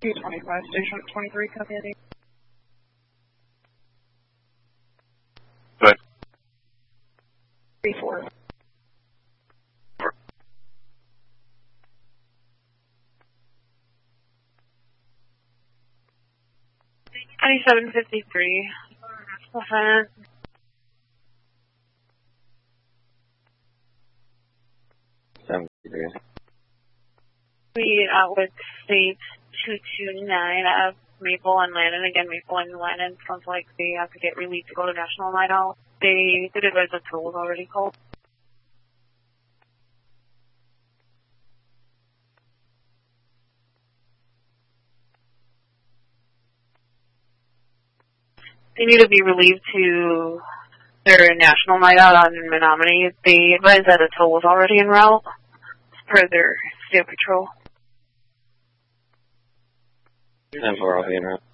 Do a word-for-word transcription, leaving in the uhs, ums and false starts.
two twenty-five, station twenty-three, copy Eddie. Good. three four. twenty-seven fifty-three. Uh-huh. seven fifty-three. We uh, with state two two nine of Maple and Lannon. Again, Maple and Lannon sounds like they have to get relieved to go to National Night Out. They did advise the toll was already called. They need to be relieved to their National Night Out on Menominee. They advised that a toll was already en route per their state patrol. ten four, I'll be en route.